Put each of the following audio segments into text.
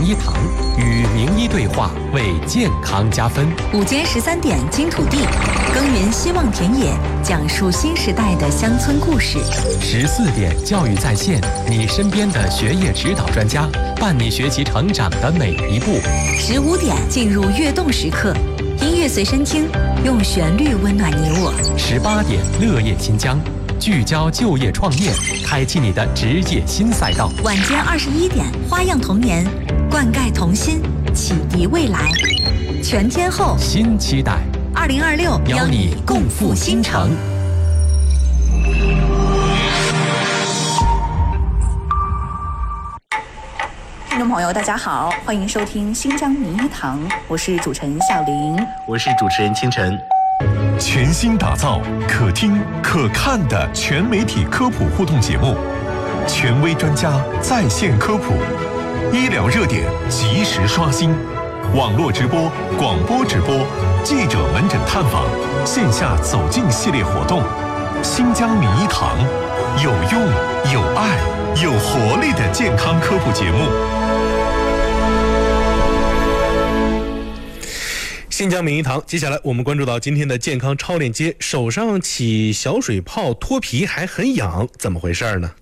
医堂，与名医对话，为健康加分。 午间13点，金土地，耕耘希望田野，讲述新时代的乡村故事。 14点，教育在线，你身边的学业指导专家，伴你学习成长的每一步。 15点，进入跃动时刻，音乐随身听，用旋律温暖你我。 18点，乐业新疆，聚焦就业创业，开启你的职业新赛道。 晚间21点，花样童年，灌溉童心，启迪未来。全天候新期待 2026， 邀你共赴新城。 听众朋友大家好，欢迎收听新疆名医堂，我是主持人小林， 我是主持人清晨。 全新打造可听可看的全媒体科普互动节目，权威专家在线科普，医疗热点及时刷新，网络直播、广播直播，记者门诊探访，线下走进系列活动。新疆名医堂，有用、有爱、有活力的健康科普节目。 新疆名医堂，接下来我们关注到今天的健康超链接，手上起小水泡，脱皮还很痒，怎么回事呢？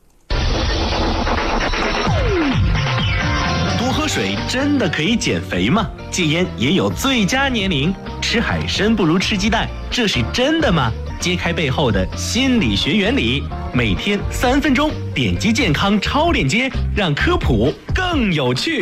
多喝水真的可以减肥吗？戒烟也有最佳年龄，吃海参不如吃鸡蛋，这是真的吗？揭开背后的心理学原理，每天3分钟，点击健康超链接，让科普更有趣。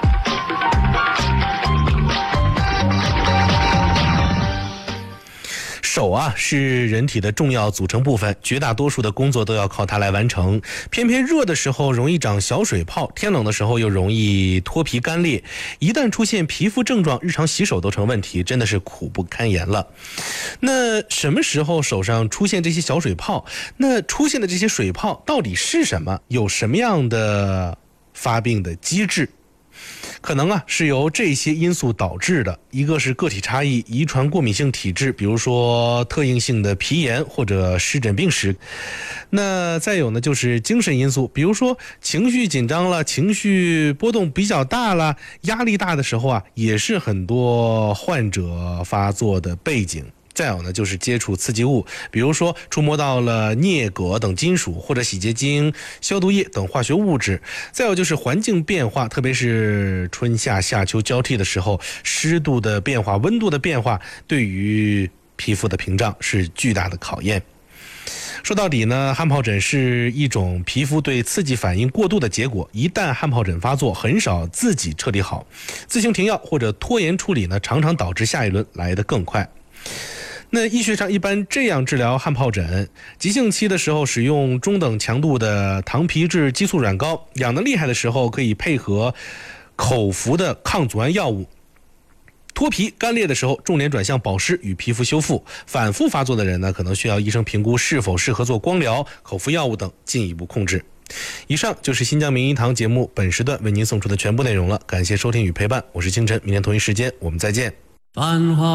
手啊是人体的重要组成部分，绝大多数的工作都要靠它来完成。偏偏热的时候容易长小水泡，天冷的时候又容易脱皮干裂。一旦出现皮肤症状，日常洗手都成问题，真的是苦不堪言了。那什么时候手上出现这些小水泡？那出现的这些水泡到底是什么？有什么样的发病的机制？可能是由这些因素导致的，一个是个体差异、遗传过敏性体质，比如说特应性的皮炎或者湿疹病史。那再有呢，就是精神因素，比如说情绪紧张了，情绪波动比较大了，压力大的时候也是很多患者发作的背景。再有呢，就是接触刺激物，比如说触摸到了镍、铬等金属，或者洗洁精、消毒液等化学物质。再有就是环境变化，特别是春夏夏秋交替的时候，湿度的变化、温度的变化，对于皮肤的屏障是巨大的考验。说到底呢，汗疱疹是一种皮肤对刺激反应过度的结果，一旦汗疱疹发作，很少自己彻底好，自行停药或者拖延处理呢，常常导致下一轮来得更快。那医学上一般这样治疗汗疱疹，急性期的时候使用中等强度的糖皮质激素软膏，痒得厉害的时候可以配合口服的抗组胺药物。脱皮干裂的时候，重点转向保湿与皮肤修复。反复发作的人呢，可能需要医生评估是否适合做光疗、口服药物等进一步控制。以上就是新疆名医堂节目本时段为您送出的全部内容了，感谢收听与陪伴，我是清晨，明天同一时间我们再见。繁华